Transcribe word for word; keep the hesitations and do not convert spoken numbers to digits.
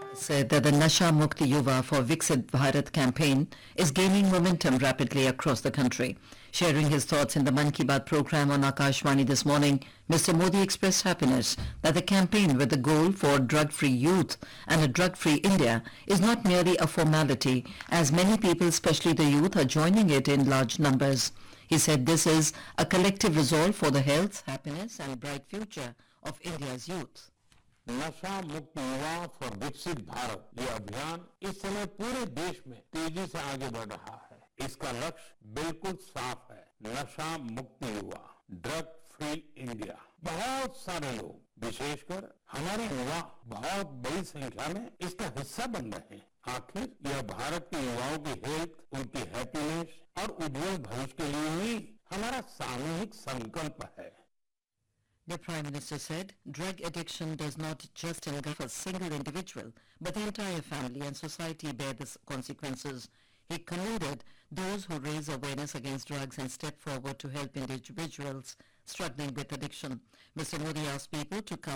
said that the Nasha Mukti Yuva for Viksit Bharat campaign is gaining momentum rapidly across the country. Sharing his thoughts in the Man Ki Baat program on Akashvani this morning, Mister Modi expressed happiness that the campaign with the goal for drug-free youth and a drug-free India is not merely a formality, as many people, especially the youth, are joining it in large numbers. He said this is a collective resolve for the health, happiness and bright future of India's youth. नशा मुक्त युवा for विकसित भारत ये अभियान इस समय पूरे देश में तेजी से आगे बढ़ रहा है। इसका लक्ष्य बिल्कुल साफ है, नशा मुक्त युवा, ड्रग फ्री इंडिया। बहुत सारे लोग, विशेषकर हमारे युवा, बहुत बड़ी संख्या में इसका हिस्सा बन रहे हैं। आखिर यह भारत के युवाओं की हेल्थ, उनकी हैप्पीनेस और उज्जवल भविष्य के लिए ही हमारा सामूहिक संकल्प है। The Prime Minister said drug addiction does not just engulf a single individual, but the entire family and society bear the consequences. He commended those who raise awareness against drugs and step forward to help individuals struggling with addiction. Mister Modi asked people to come